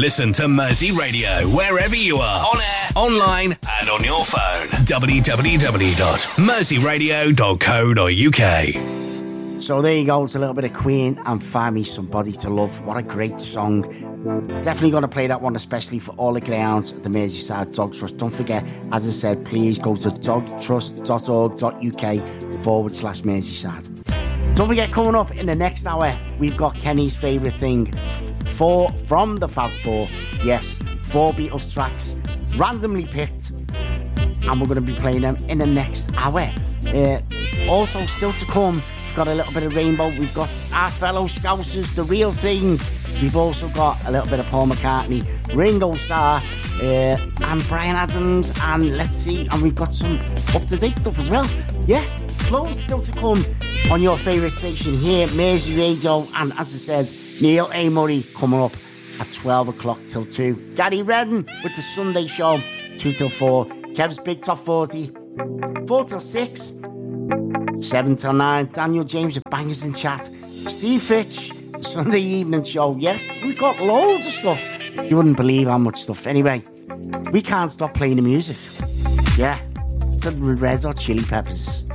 Listen to Mersey Radio wherever you are, on air, online, and on your phone. www.merseyradio.co.uk. So there you go, it's a little bit of Queen and Find Me Somebody to Love. What a great song. Definitely going to play that one, especially for all the greyhounds at the Merseyside Dog Trust. Don't forget, as I said, please go to dogtrust.org.uk/Merseyside. Don't forget, coming up in the next hour, we've got Kenny's favourite thing, from the Fab Four. Yes, 4 Beatles tracks, randomly picked, and we're going to be playing them in the next hour. Also, still to come, we've got a little bit of Rainbow, we've got our fellow Scousers, The Real Thing, we've also got a little bit of Paul McCartney, Ringo Starr, and Bryan Adams, and let's see, and we've got some up-to-date stuff as well. Yeah, loads still to come on your favourite station here, Mersey Radio, and as I said, Neil A. Murray coming up at 12 o'clock till 2. Gary Redden with the Sunday Show, 2 till 4. Kev's Big Top 40, 4 till 6. 7 till 9. Daniel James with Bangers in Chat. Steve Fitch, the Sunday Evening Show. Yes, we've got loads of stuff. You wouldn't believe how much stuff. Anyway, we can't stop playing the music. Yeah, it's the Red Hot Chili Peppers.